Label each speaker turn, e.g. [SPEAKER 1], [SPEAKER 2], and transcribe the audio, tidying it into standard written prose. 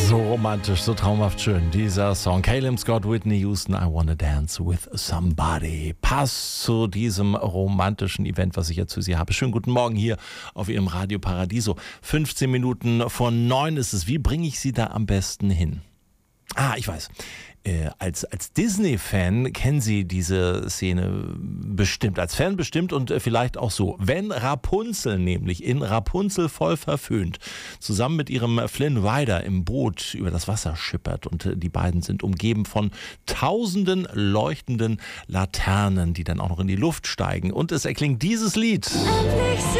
[SPEAKER 1] So romantisch, so traumhaft schön, dieser Song. Caleb Scott, Whitney Houston, I Wanna Dance with Somebody. Passt zu diesem romantischen Event, was ich jetzt für Sie habe. Schönen guten Morgen hier auf Ihrem Radio Paradiso. 15 Minuten vor 9 ist es. Wie bringe ich Sie da am besten hin? Ich weiß. Als Disney-Fan kennen Sie diese Szene bestimmt, als Fan bestimmt und vielleicht auch so. Wenn Rapunzel nämlich in Rapunzel voll verföhnt zusammen mit ihrem Flynn Rider im Boot über das Wasser schippert und die beiden sind umgeben von tausenden leuchtenden Laternen, die dann auch noch in die Luft steigen und es erklingt dieses Lied.